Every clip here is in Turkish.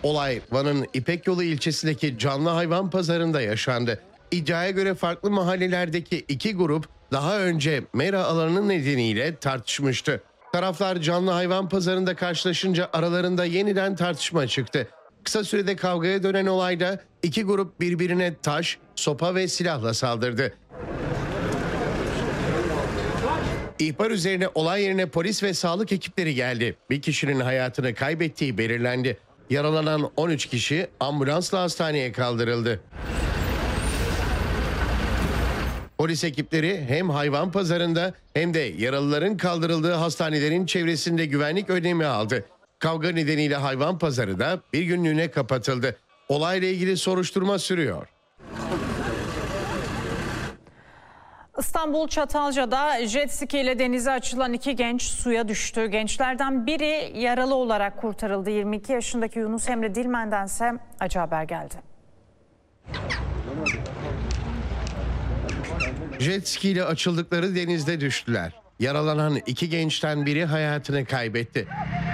Olay Van'ın İpek Yolu ilçesindeki canlı hayvan pazarında yaşandı. İddiaya göre farklı mahallelerdeki iki grup daha önce mera alanı nedeniyle tartışmıştı. Taraflar canlı hayvan pazarında karşılaşınca aralarında yeniden tartışma çıktı. Kısa sürede kavgaya dönen olayda iki grup birbirine taş, sopa ve silahla saldırdı. İhbar üzerine olay yerine polis ve sağlık ekipleri geldi. Bir kişinin hayatını kaybettiği belirlendi. Yaralanan 13 kişi ambulansla hastaneye kaldırıldı. Polis ekipleri hem hayvan pazarında hem de yaralıların kaldırıldığı hastanelerin çevresinde güvenlik önlemi aldı. Kavga nedeniyle hayvan pazarı da bir günlüğüne kapatıldı. Olayla ilgili soruşturma sürüyor. İstanbul Çatalca'da jet ski ile denize açılan iki genç suya düştü. Gençlerden biri yaralı olarak kurtarıldı. 22 yaşındaki Yunus Emre Dilmen'dense acı haber geldi. Jet ski ile açıldıkları denizde düştüler. Yaralanan iki gençten biri hayatını kaybetti.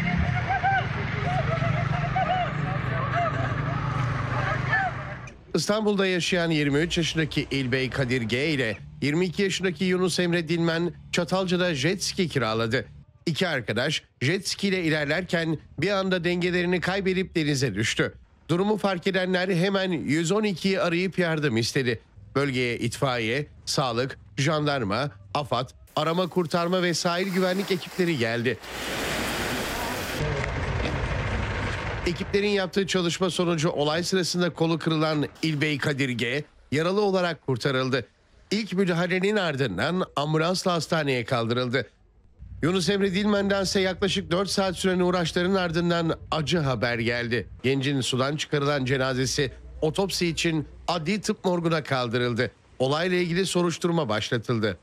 İstanbul'da yaşayan 23 yaşındaki İlbey Kadir G ile 22 yaşındaki Yunus Emre Dilmen Çatalca'da jet ski kiraladı. İki arkadaş jet ski ile ilerlerken bir anda dengelerini kaybedip denize düştü. Durumu fark edenler hemen 112'yi arayıp yardım istedi. Bölgeye itfaiye, sağlık, jandarma, AFAD, arama kurtarma ve sahil güvenlik ekipleri geldi. Ekiplerin yaptığı çalışma sonucu olay sırasında kolu kırılan İlbey Kadir G yaralı olarak kurtarıldı. İlk müdahalenin ardından ambulansla hastaneye kaldırıldı. Yunus Emre Dilmen'dense yaklaşık 4 saat süren uğraşların ardından acı haber geldi. Gencin sudan çıkarılan cenazesi otopsi için adli tıp morguna kaldırıldı. Olayla ilgili soruşturma başlatıldı.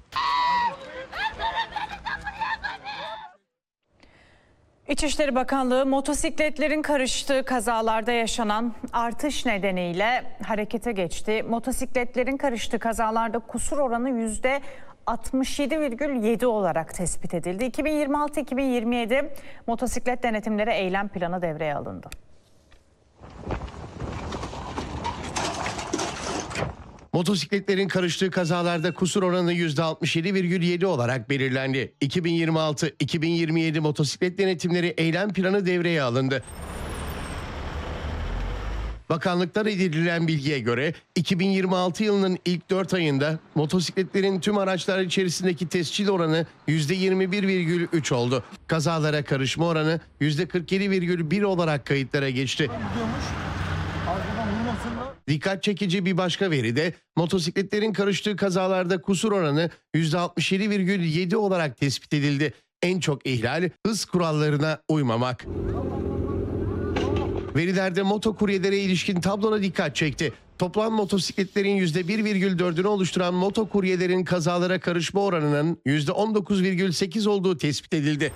İçişleri Bakanlığı motosikletlerin karıştığı kazalarda yaşanan artış nedeniyle harekete geçti. Motosikletlerin karıştığı kazalarda kusur oranı %67,7 olarak tespit edildi. 2026-2027 motosiklet denetimleri eylem planı devreye alındı. Motosikletlerin karıştığı kazalarda kusur oranı %67,7 olarak belirlendi. 2026-2027 motosiklet denetimleri eylem planı devreye alındı. Bakanlıktan edinilen bilgiye göre 2026 yılının ilk 4 ayında motosikletlerin tüm araçlar içerisindeki tescil oranı %21,3 oldu. Kazalara karışma oranı %47,1 olarak kayıtlara geçti. Dikkat çekici bir başka veri de motosikletlerin karıştığı kazalarda kusur oranı %67,7 olarak tespit edildi. En çok ihlal hız kurallarına uymamak. Verilerde motokuryelere ilişkin tabloda dikkat çekti. Toplam motosikletlerin %1,4'ünü oluşturan motokuryelerin kazalara karışma oranının %19,8 olduğu tespit edildi.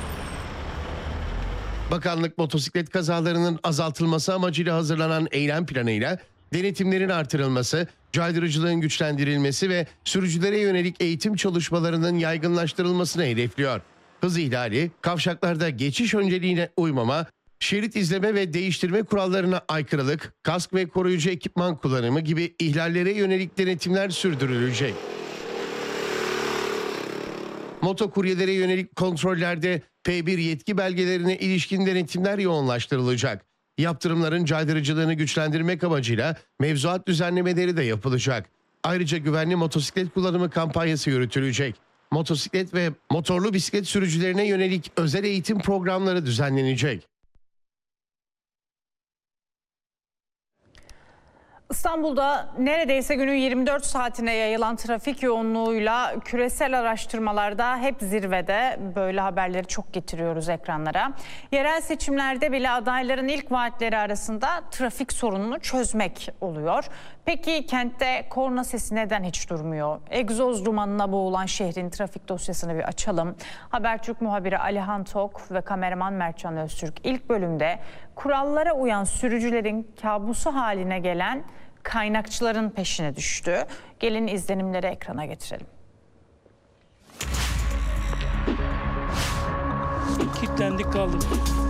Bakanlık motosiklet kazalarının azaltılması amacıyla hazırlanan eylem planıyla denetimlerin artırılması, caydırıcılığın güçlendirilmesi ve sürücülere yönelik eğitim çalışmalarının yaygınlaştırılmasını hedefliyor. Hız ihlali, kavşaklarda geçiş önceliğine uymama, şerit izleme ve değiştirme kurallarına aykırılık, kask ve koruyucu ekipman kullanımı gibi ihlallere yönelik denetimler sürdürülecek. Motokuryelere yönelik kontrollerde P1 yetki belgelerine ilişkin denetimler yoğunlaştırılacak. Yaptırımların caydırıcılığını güçlendirmek amacıyla mevzuat düzenlemeleri de yapılacak. Ayrıca güvenli motosiklet kullanımı kampanyası yürütülecek. Motosiklet ve motorlu bisiklet sürücülerine yönelik özel eğitim programları düzenlenecek. İstanbul'da neredeyse günün 24 saatine yayılan trafik yoğunluğuyla küresel araştırmalarda hep zirvede. Böyle haberleri çok getiriyoruz ekranlara. Yerel seçimlerde bile adayların ilk vaatleri arasında trafik sorununu çözmek oluyor. Peki kentte korna sesi neden hiç durmuyor? Egzoz dumanına boğulan şehrin trafik dosyasını bir açalım. Habertürk muhabiri Alihan Tok ve kameraman Mertcan Öztürk ilk bölümde kurallara uyan sürücülerin kabusu haline gelen kaynakçıların peşine düştü. Gelin izlenimleri ekrana getirelim. Kilitlendik kaldık.